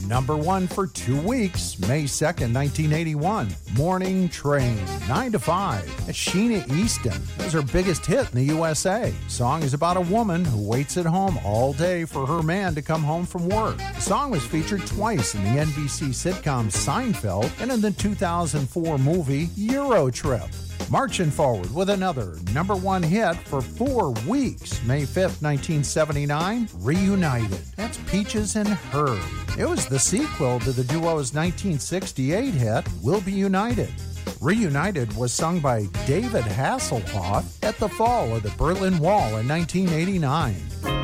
Number 1 for 2 weeks, May 2nd, 1981. Morning Train, 9 to 5. That's Sheena Easton. That was her biggest hit in the USA. The song is about a woman who waits at home all day for her man to come home from work. The song was featured twice in the NBC sitcom Seinfeld and in the 2004 movie Euro Trip. Marching forward with another number 1 hit for 4 weeks, May 5th, 1979, Reunited. That's Peaches and Herb. It was the sequel to the duo's 1968 hit, We'll Be United. Reunited was sung by David Hasselhoff at the fall of the Berlin Wall in 1989.